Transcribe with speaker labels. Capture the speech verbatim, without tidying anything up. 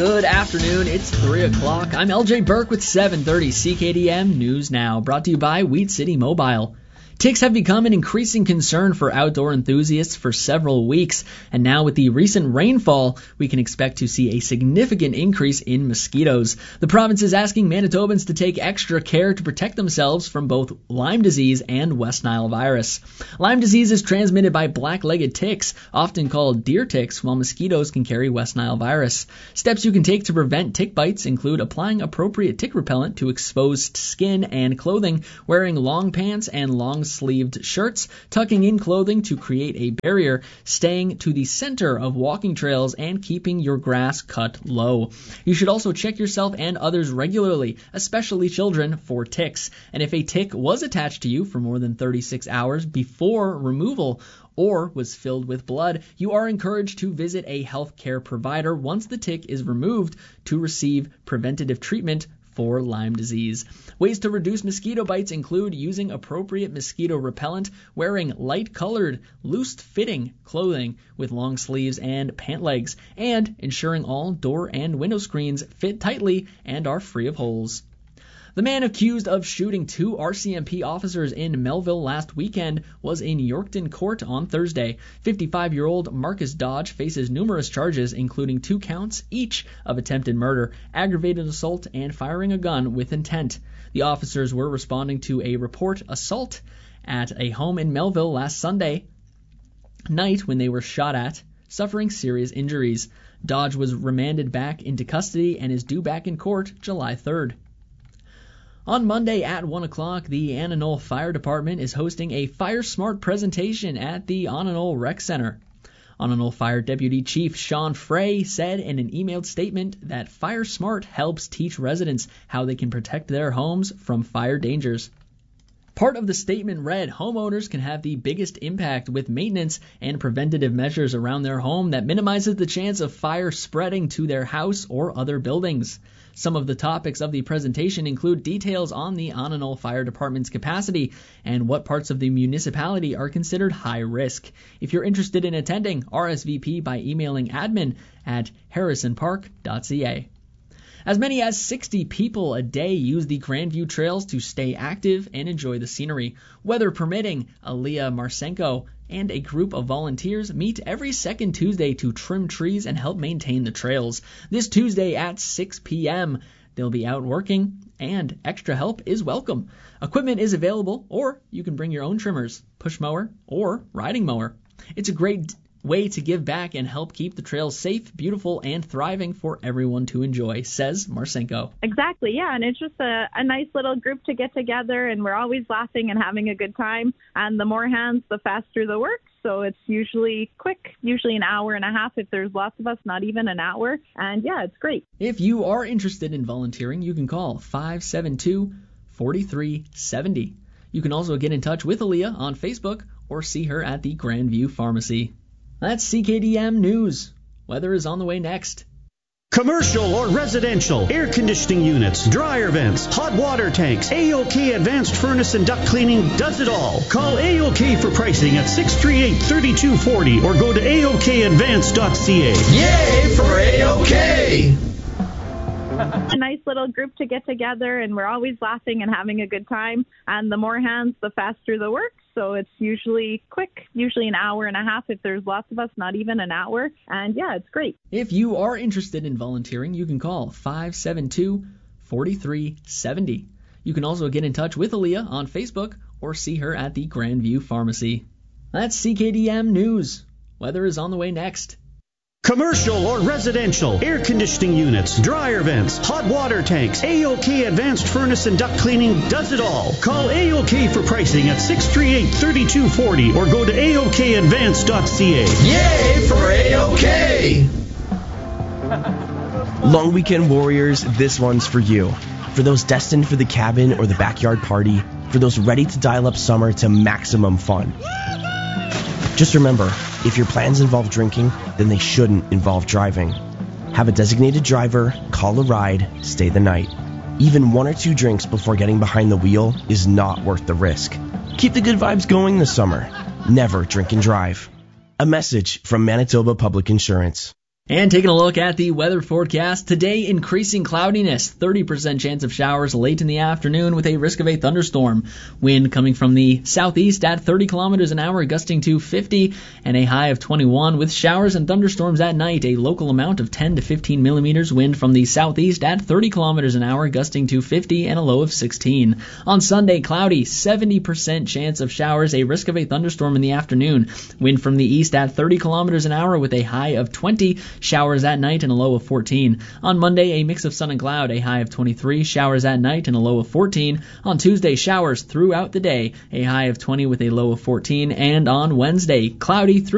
Speaker 1: Good afternoon. It's three o'clock. I'm L J Burke with seven thirty C K D M News Now, brought to you by Wheat City Mobile. Ticks have become an increasing concern for outdoor enthusiasts for several weeks, and now with the recent rainfall, we can expect to see a significant increase in mosquitoes. The province is asking Manitobans to take extra care to protect themselves from both Lyme disease and West Nile virus. Lyme disease is transmitted by black-legged ticks, often called deer ticks, while mosquitoes can carry West Nile virus. Steps you can take to prevent tick bites include applying appropriate tick repellent to exposed skin and clothing, wearing long pants and long sleeved shirts, tucking in clothing to create a barrier, staying to the center of walking trails, and keeping your grass cut low. You should also check yourself and others regularly, especially children, for ticks. And if a tick was attached to you for more than thirty-six hours before removal or was filled with blood, you are encouraged to visit a healthcare provider once the tick is removed to receive preventative treatment for Lyme disease. Ways to reduce mosquito bites include using appropriate mosquito repellent, wearing light-colored, loose-fitting clothing with long sleeves and pant legs, and ensuring all door and window screens fit tightly and are free of holes. The man accused of shooting two R C M P officers in Melville last weekend was in Yorkton Court on Thursday. fifty-five-year-old Marcus Dodge faces numerous charges, including two counts each of attempted murder, aggravated assault, and firing a gun with intent. The officers were responding to a report assault at a home in Melville last Sunday night when they were shot at, suffering serious injuries. Dodge was remanded back into custody and is due back in court July third. On Monday at one o'clock, the Ananol Fire Department is hosting a Fire Smart presentation at the Ananol Rec Center. Ananol Fire Deputy Chief Sean Frey said in an emailed statement that Fire Smart helps teach residents how they can protect their homes from fire dangers. Part of the statement read, homeowners can have the biggest impact with maintenance and preventative measures around their home that minimizes the chance of fire spreading to their house or other buildings. Some of the topics of the presentation include details on the Ananol Fire Department's capacity and what parts of the municipality are considered high risk. If you're interested in attending, R S V P by emailing admin at harrison park dot c a. As many as sixty people a day use the Grandview trails to stay active and enjoy the scenery. Weather permitting, Aaliyah Marsenko and a group of volunteers meet every second Tuesday to trim trees and help maintain the trails. This Tuesday at six p.m., they'll be out working, and extra help is welcome. Equipment is available, or you can bring your own trimmers, push mower, or riding mower. It's a great way to give back and help keep the trails safe, beautiful, and thriving for everyone to enjoy, says Marsenko.
Speaker 2: Exactly, yeah, and it's just a, a nice little group to get together, and we're always laughing and having a good time, and the more hands, the faster the work, so it's usually quick, usually an hour and a half if there's lots of us, not even an hour, and yeah, it's great.
Speaker 1: If you are interested in volunteering, you can call five seven two, four three seven zero. You can also get in touch with Aaliyah on Facebook or see her at the Grandview Pharmacy. That's C K D M News. Weather is on the way next.
Speaker 3: Commercial or residential, air conditioning units, dryer vents, hot water tanks, A O K Advanced Furnace and Duct Cleaning does it all. Call A O K for pricing at six three eight, three two four zero or go to A O K advanced dot c a.
Speaker 4: Yay for A O K!
Speaker 2: A nice little group to get together, and we're always laughing and having a good time, and the more hands, the faster the work. So it's usually quick, usually an hour and a half if there's lots of us, not even an hour. And yeah, it's great.
Speaker 1: If you are interested in volunteering, you can call five seven two, four three seven zero. You can also get in touch with Aaliyah on Facebook or see her at the Grandview Pharmacy. That's C K D M News. Weather is on the way next.
Speaker 3: Commercial or residential, air conditioning units, dryer vents, hot water tanks, A O K Advanced Furnace and Duct Cleaning does it all. Call A O K for pricing at six three eight, three two four zero or go to A O K advanced dot c a.
Speaker 4: Yay for A O K!
Speaker 5: Long weekend warriors, this one's for you. For those destined for the cabin or the backyard party, for those ready to dial up summer to maximum fun. Just remember, if your plans involve drinking, then they shouldn't involve driving. Have a designated driver, call a ride, stay the night. Even one or two drinks before getting behind the wheel is not worth the risk. Keep the good vibes going this summer. Never drink and drive. A message from Manitoba Public Insurance.
Speaker 1: And taking a look at the weather forecast, today increasing cloudiness, thirty percent chance of showers late in the afternoon with a risk of a thunderstorm. Wind coming from the southeast at thirty kilometers an hour, gusting to fifty, and a high of twenty-one with showers and thunderstorms at night, a local amount of ten to fifteen millimeters. Wind from the southeast at thirty kilometers an hour, gusting to fifty, and a low of sixteen. On Sunday, cloudy, seventy percent chance of showers, a risk of a thunderstorm in the afternoon. Wind from the east at thirty kilometers an hour with a high of twenty. Showers at night and a low of fourteen. On Monday, a mix of sun and cloud, a high of twenty-three. Showers at night and a low of fourteen. On Tuesday, showers throughout the day, a high of twenty with a low of fourteen. And on Wednesday, cloudy through